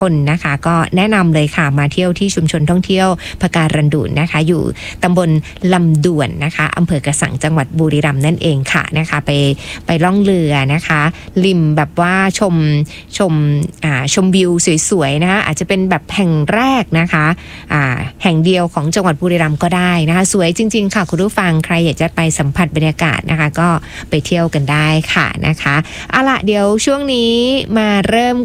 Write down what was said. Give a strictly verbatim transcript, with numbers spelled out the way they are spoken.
คนนะคะก็แนะนำเลยค่ะมาเที่ยวที่ชุมชนท่องเที่ยวพการันดูนนะคะอยู่ตำบลลำด่วนนะคะอำเภอกระสังจังหวัดบุรีรัมย์นั่นเองค่ะนะคะไปไปล่องเรือนะคะริมแบบว่าชมชมอ่าชมวิวสวยๆนะคะอาจจะเป็นแบบแห่งแรกนะคะอ่าแห่งเดียวของจังหวัดบุรีรัมย์ก็ได้นะคะสวยจริงๆค่ะคุณผู้ฟังใครอยากจะไปสัมผัสบรรยากาศนะคะก็ไปเที่ยวกันได้ค่ะนะคะเอาล่ะเดี๋ยวช่วงนี้มาเริ่ม